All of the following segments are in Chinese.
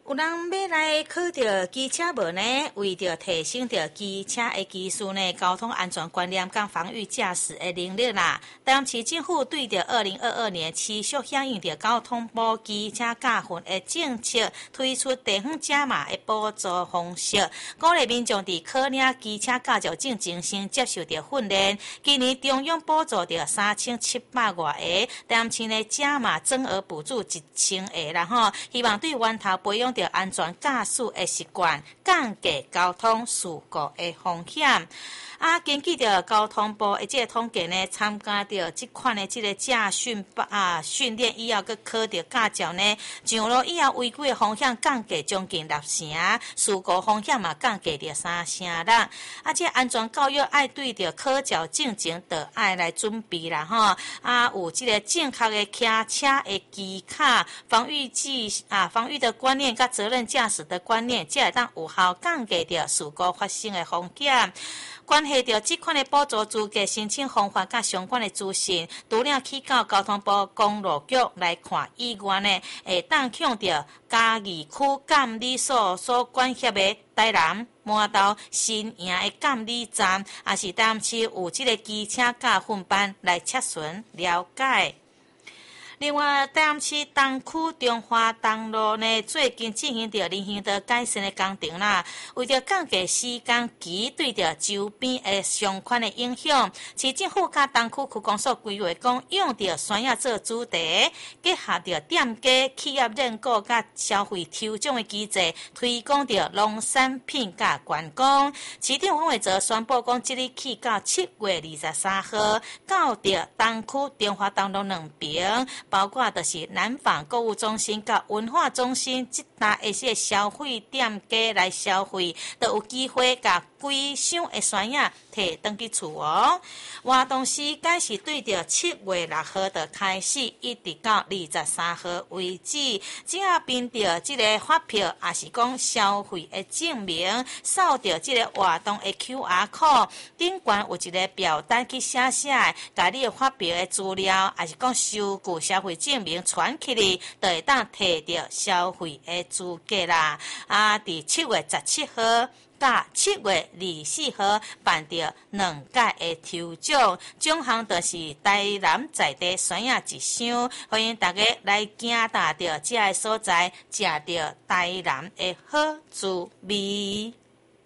有人要来考着机车无呢？为着提升着机车的技术呢，交通安全观念甲防御驾驶的能力啦。台南市政府对着2022年持续响应着交通部机车驾训的政策，推出地方加码的补助方式，鼓励民众伫考领机车驾照证前先接受着训练。今年中央补助着3700外个，台南市呢加码增额补助1000个啦吼，希望对源头培养着安全驾驶的习惯，降低交通事故的风险。根据着交通部的这个统计呢，参加着这款的这个驾训训练以后，佮考着驾照呢，上路以后违规的风险降低将近6成，事故风险嘛降低着3成啦。这安全教育爱对着考照证前就爱来准备啦吼。有这个正确的骑车的技巧、防御的观念佮责任驾驶的观念，才会当有效降低着事故发生的风险。关系到这款的补助资格申请方法甲相关的资讯，除了去到交通部公路局来看以外呢，会当向着嘉义区监理所所管辖的台南、麻豆、新营的监理站，也是台南市有这个机车驾训班来测询了解。另外，台南市东区中华东路呢，最近进行着人行道改善的工程啦。为着降低施工期对着周边的相关的影响，市政府甲东区区公所规划讲，用着山野做主题，结合着店家、企业认购甲消费抽奖的机制，推广着农产品甲观光。市长黄伟哲宣布讲，即日起到7月23号，到着东区中华东路2边。包括就是南纺购物中心甲文化中心这搭一些消费店家来消费，都有机会甲规箱的山野摕回去厝哦。活动时间是对着7月6号就开始，一直到23号为止。只要凭着这个发票，也是讲消费的证明，扫着这个活动的 QR code， 顶悬有一个表单去写，甲你的发票的资料，也是讲收据消费证明传起来，就会当摕到消费的资格啦。伫7月17号。甲7月24号办着2届的抽奖，奖项就是台南在地山野一箱，欢迎大家来行踏着这个所在，食着台南的好滋味。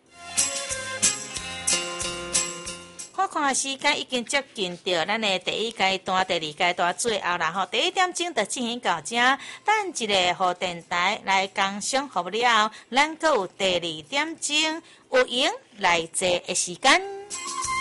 看时间已经接近到咱的第一阶段、第二阶段最后啦吼，第1点钟就进行到这，等一个互电台来工商服务了，咱阁有第2点钟有闲来坐的时间。